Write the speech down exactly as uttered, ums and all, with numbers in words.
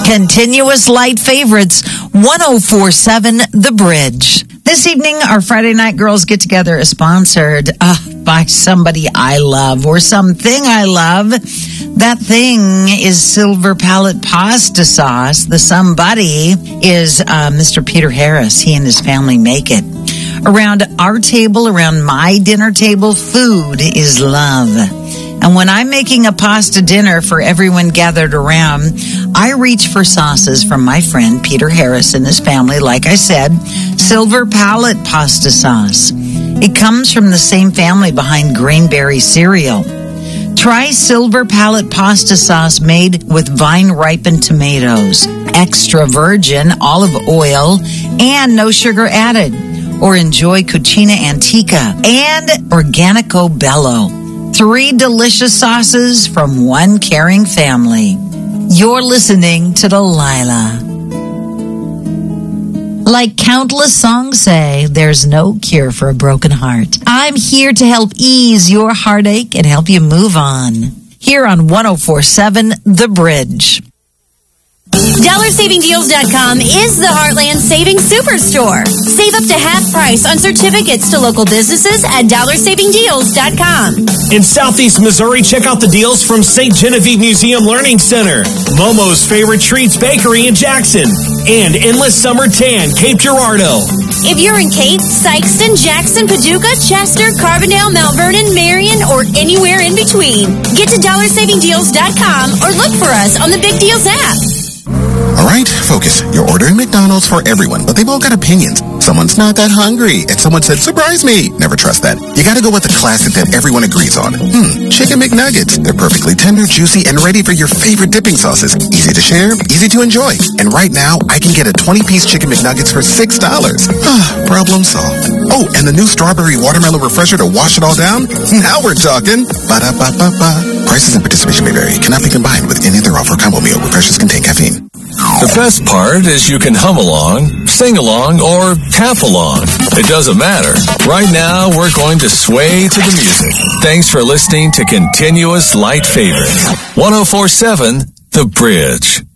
Continuous Light Favorites, one oh four point seven The Bridge. This evening, our Friday Night Girls Get Together is sponsored uh, by somebody I love or something I love. That thing is Silver Palette Pasta Sauce. The somebody is uh, Mister Peter Harris. He and his family make it. Around our table, around my dinner table, food is love. And when I'm making a pasta dinner for everyone gathered around, I reach for sauces from my friend Peter Harris and his family. Like I said, Silver Palette Pasta Sauce. It comes from the same family behind Grainberry cereal. Try Silver Palette Pasta Sauce made with vine-ripened tomatoes, extra virgin olive oil, and no sugar added. Or enjoy Cucina Antica and Organico Bello. Three delicious sauces from one caring family. You're listening to Delilah. Like countless songs say, there's no cure for a broken heart. I'm here to help ease your heartache and help you move on. Here on one oh four point seven The Bridge. Dollar Saving Deals dot com is the Heartland Savings Superstore. Save up to half price on certificates to local businesses at Dollar Saving Deals dot com. In Southeast Missouri, check out the deals from Saint Genevieve Museum Learning Center, Momo's Favorite Treats Bakery in Jackson, and Endless Summer Tan, Cape Girardeau. If you're in Cape, Sykeston, Jackson, Paducah, Chester, Carbondale, Mount Vernon, Marion, or anywhere in between, get to Dollar Saving Deals dot com or look for us on the Big Deals app. All right, focus. You're ordering McDonald's for everyone, but they've all got opinions. Someone's not that hungry, and someone said, surprise me. Never trust that. You gotta go with the classic that everyone agrees on. Hmm, Chicken McNuggets. They're perfectly tender, juicy, and ready for your favorite dipping sauces. Easy to share, easy to enjoy. And right now, I can get a twenty-piece Chicken McNuggets for six dollars. Ah, problem solved. Oh, and the new Strawberry Watermelon Refresher to wash it all down? Now we're talking. Ba-da-ba-ba-ba. Prices and participation may vary. Cannot be combined with any other offer or combo meal. Refreshers contain caffeine. The best part is you can hum along, sing along, or tap along. It doesn't matter. Right now, we're going to sway to the music. Thanks for listening to Continuous Light Favorite. one oh four point seven The Bridge.